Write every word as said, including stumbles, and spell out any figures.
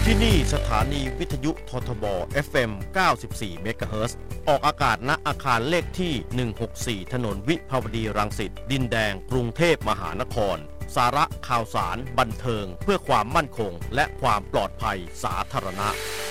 ที่นี่สถานีวิทยุททบ เอฟ เอ็ม เก้าสิบสี่ เมกะเฮิรตซ์ออกอากาศณอาคารเลขที่หนึ่งหกสี่ถนนวิภาวดีรังสิตดินแดงกรุงเทพมหานครสาระข่าวสารบันเทิงเพื่อความมั่นคงและความปลอดภัยสาธารณะ